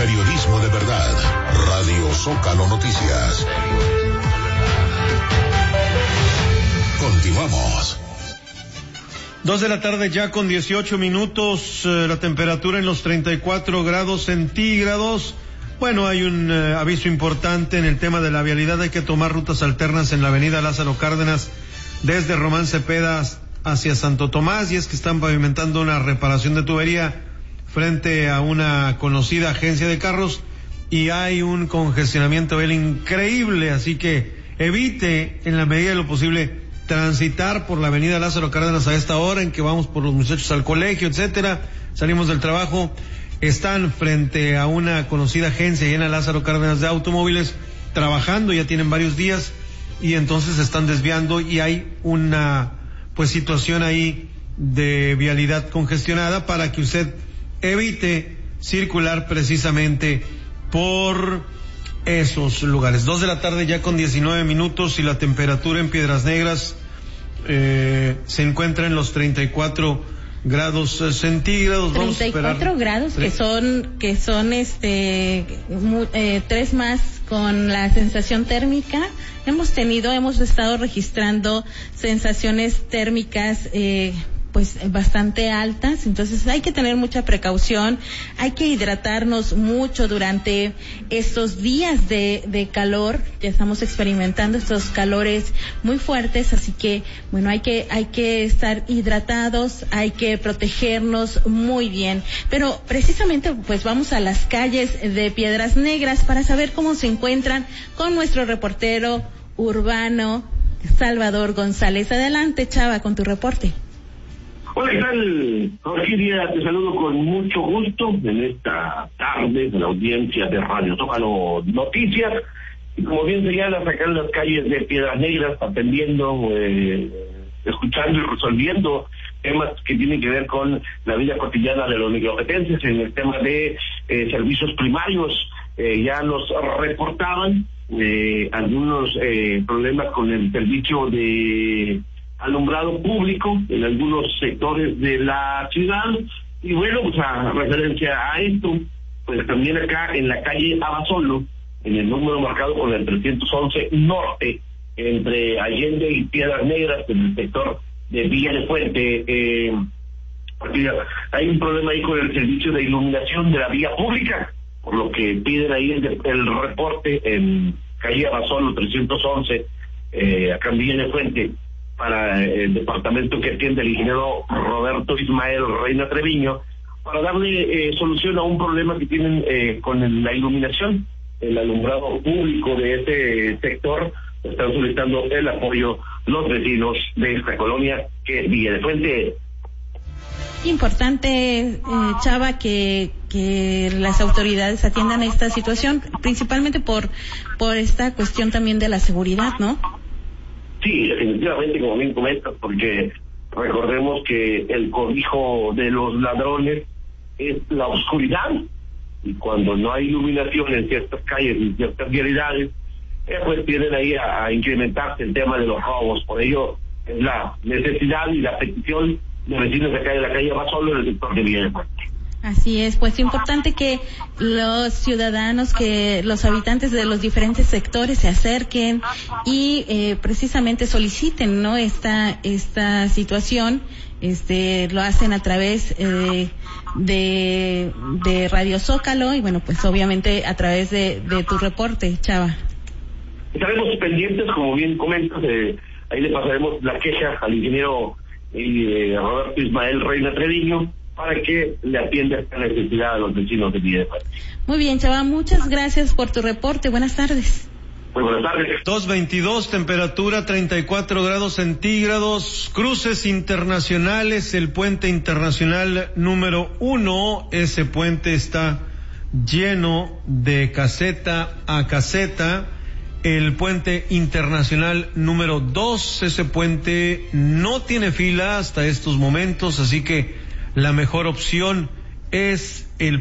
Periodismo de verdad. Radio Zócalo Noticias. Continuamos. 2 ya con 18 minutos, la temperatura en los 34 grados centígrados. Bueno, hay un aviso importante en el tema de la vialidad. Hay que tomar rutas alternas en la avenida Lázaro Cárdenas desde Román Cepeda hacia Santo Tomás, y es que están pavimentando una reparación de tubería frente a una conocida agencia de carros y hay un congestionamiento increíble, así que evite en la medida de lo posible transitar por la avenida Lázaro Cárdenas a esta hora en que vamos por los muchachos al colegio, etcétera. Salimos del trabajo, están frente a una conocida agencia llena Lázaro Cárdenas de automóviles trabajando, ya tienen varios días y entonces se están desviando y hay una situación ahí de vialidad congestionada para que usted evite circular precisamente por esos lugares. 2 ya con 19 minutos y la temperatura en Piedras Negras se encuentra en los 34 grados centígrados. 34 grados que son 3 más con la sensación térmica. Hemos estado registrando sensaciones térmicas bastante altas, entonces hay que tener mucha precaución, hay que hidratarnos mucho durante estos días de calor. Ya estamos experimentando estos calores muy fuertes, así que hay que estar hidratados, hay que protegernos muy bien. Pero precisamente vamos a las calles de Piedras Negras para saber cómo se encuentran con nuestro reportero urbano Salvador González. Adelante, Chava, con tu reporte. Hola, ¿qué tal? Jorge, te saludo con mucho gusto en esta tarde de la audiencia de Radio Zócalo Noticias. Y como bien señalas, acá en las calles de Piedras Negras, atendiendo, escuchando y resolviendo temas que tienen que ver con la vida cotidiana de los micropetenses. En el tema de servicios primarios, ya nos reportaban algunos problemas con el servicio de alumbrado público en algunos sectores de la ciudad. Y bueno, a referencia a esto, también acá en la calle Abasolo, en el número marcado con el 311 norte, entre Allende y Piedras Negras, en el sector de Villa de Fuente, hay un problema ahí con el servicio de iluminación de la vía pública, por lo que piden ahí el reporte en calle Abasolo 311, acá en Villa de Fuente, para el departamento que atiende el ingeniero Roberto Ismael Reina Treviño, para darle solución a un problema que tienen con la iluminación, el alumbrado público de este sector. Están solicitando el apoyo los vecinos de esta colonia, que es Villa de Fuente. Importante, Chava, que las autoridades atiendan esta situación, principalmente por esta cuestión también de la seguridad, ¿no? Sí, definitivamente, como bien comentas, porque recordemos que el cobijo de los ladrones es la oscuridad, y cuando no hay iluminación en ciertas calles y ciertas vialidades, tienden ahí a incrementarse el tema de los robos. Por ello es la necesidad y la petición de vecinos de acá de la calle Abasolo en el sector de Villa de Fuente. Así es, importante que los ciudadanos, que los habitantes de los diferentes sectores se acerquen y precisamente soliciten, ¿no?, esta situación. Lo hacen a través de Radio Zócalo y obviamente a través de tu reporte, Chava. Estaremos pendientes, como bien comentas, ahí le pasaremos la queja al ingeniero Roberto Ismael Reina Treviño, para que le atienda esta necesidad a los vecinos de Villa de Fuente. Muy bien, Chava, muchas gracias por tu reporte. Buenas tardes. Muy buenas tardes. 2:22, temperatura 34 grados centígrados, cruces internacionales, el puente internacional número 1, ese puente está lleno de caseta a caseta. El puente internacional número 2, ese puente no tiene fila hasta estos momentos, así que la mejor opción es el